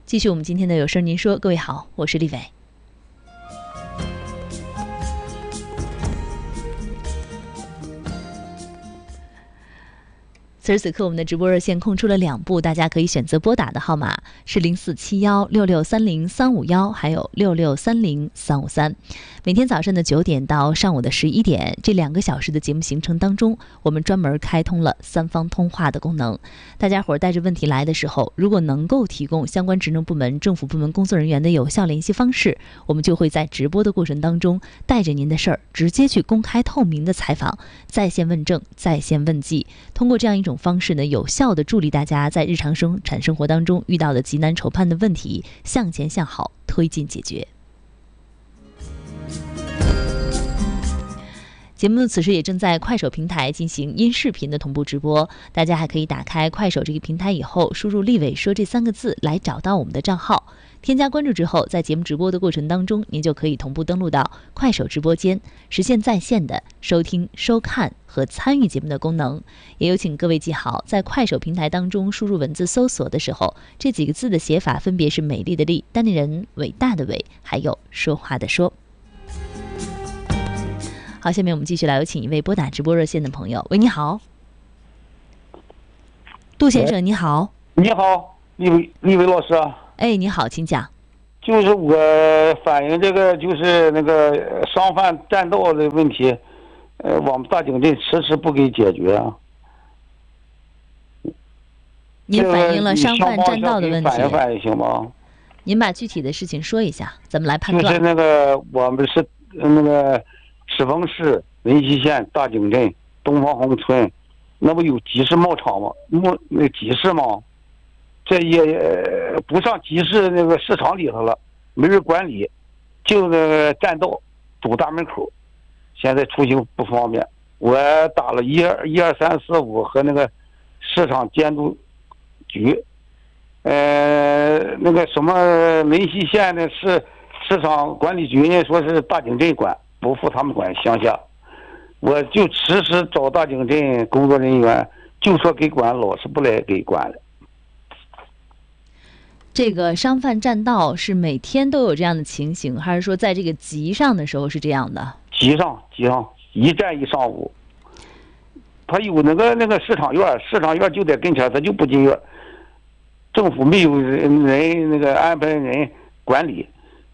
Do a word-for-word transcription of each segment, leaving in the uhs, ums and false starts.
继续我们今天的有事您说，各位好，我是丽伟。此时此刻，我们的直播热线空出了两部，大家可以选择拨打的号码是零四七幺六六三零三五幺，还有六六三零三五三。每天早上的九点到上午的十一点，这两个小时的节目行程当中，我们专门开通了三方通话的功能。大家伙儿带着问题来的时候，如果能够提供相关职能部门、政府部门工作人员的有效联系方式，我们就会在直播的过程当中，带着您的事儿直接去公开透明的采访，在线问政，在线问计。通过这样一种方式呢，有效地助力大家在日常生产生活当中遇到的急难愁盼的问题向前向好推进解决。节目此时也正在快手平台进行音视频的同步直播，大家还可以打开快手这个平台以后，输入立伟说这三个字来找到我们的账号，添加关注之后，在节目直播的过程当中，您就可以同步登录到快手直播间，实现在线的收听、收看和参与节目的功能。也有请各位记好，在快手平台当中输入文字搜索的时候，这几个字的写法分别是美丽的丽、单立人、伟大的伟，还有说话的说。好，下面我们继续来有请一位拨打直播热线的朋友。喂，你好，杜先生，你好。 你好，立伟，立伟老师啊。 哎，你好，请讲。 就是我反映这个，就是那个商贩占道的问题，呃，我们大井镇迟迟不给解决啊。 您反映了商贩占道的问题， 反映反映行吗？ 您把具体的事情说一下，咱们来判断。 就是那个我们是那个赤峰市文溪县大井镇东方红村，那不有集市贸场吗？牧那集市吗？这也不上集市那个市场里头了，没人管理，就那个占道堵大门口，现在出行不方便。我打了一二一二三四五和那个市场监督局，呃，那个什么文溪县的市市场管理局呢，说是大井镇管，不负他们管乡下。我就迟迟找大井镇工作人员，就说给管，老是不来给管了。 这个商贩占道是每天都有这样的情形，还是说在这个集上的时候是这样的？ 集上集上一站一上午，他有那个那个市场院，市场院就在跟前，他就不进院，政府没有人人那个安排人管理。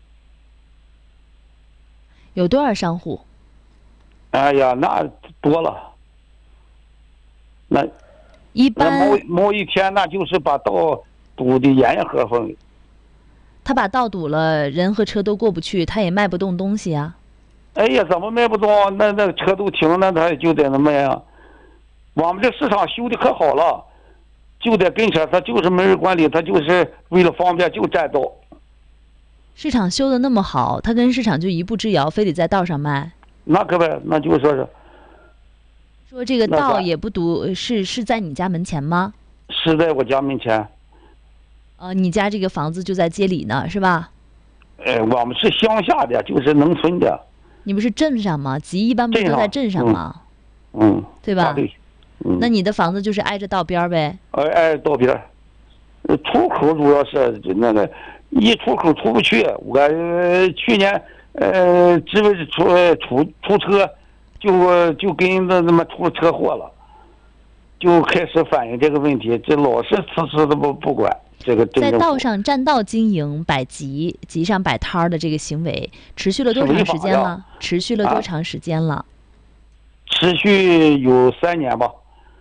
有多少商户？ 哎呀，那多了。那一般某某一天，那就是把道堵得严严合缝。 他把道堵了，人和车都过不去，他也卖不动东西啊。 哎呀，怎么卖不动？那那车都停了，他就在那卖啊。我们这市场修的可好了，就在跟前，他就是没人管理，他就是为了方便就占道。 市场修的那么好，他跟市场就一步之遥，非得在道上卖。 那可呗，那就说是。 说这个道也不堵，是是在你家门前吗？ 是在我家门前。 呃，你家这个房子就在街里呢，是吧？ 呃，我们是乡下的，就是农村的。 你不是镇上吗？集一般不是都在镇上吗？ 嗯，嗯对吧？ 对。嗯， 那你的房子就是挨着道边呗？ 挨挨道边，出口主要是那个一出口出不去。我、呃、去年呃，只为出出出车，就就跟那他妈出车祸了，就开始反映这个问题，这老是迟迟的不不管。这个在道上占道经营、摆集、集上摆摊儿的这个行为，持续了多长时间了？持续了多长时间了？ 啊、持续有三年吧。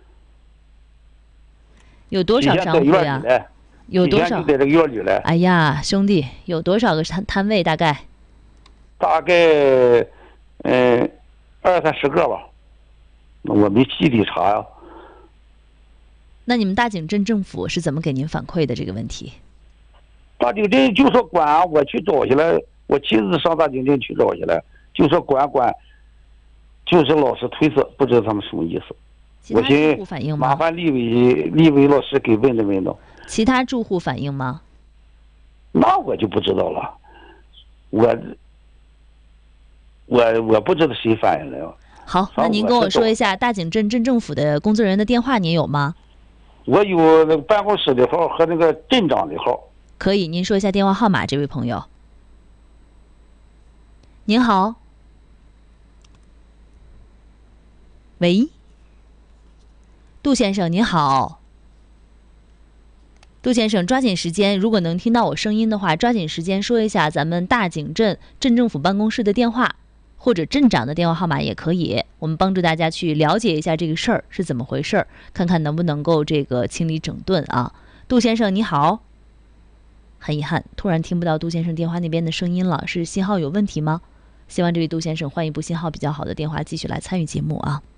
有多少商户呀？有多少？ 就在这个院里来。 哎呀，兄弟，有多少个摊摊位？大概？ 大概，嗯、呃，二三十个吧。我没具体查呀。 那你们大井镇政府是怎么给您反馈的这个问题？ 大井镇就说管，我去找去了，我亲自上大井镇去找去了，就说管管，就是老是推辞，不知道他们什么意思。 其他住户反映吗？ 麻烦立伟立伟老师给问的问到。 其他住户反映吗？ 那我就不知道了，我我我不知道谁反映了。 好，那您跟我说一下大井镇镇政府的工作人员的电话，您有吗？ 我有那个办公室的号和那个镇长的号。 可以，您说一下电话号码，这位朋友。您好，喂，杜先生您好。杜先生，抓紧时间，如果能听到我声音的话，抓紧时间说一下咱们大井镇镇政府办公室的电话，或者镇长的电话号码也可以，我们帮助大家去了解一下这个事儿是怎么回事，看看能不能够这个清理整顿啊。杜先生你好，很遗憾，突然听不到杜先生电话那边的声音了，是信号有问题吗？希望这位杜先生换一部信号比较好的电话继续来参与节目啊。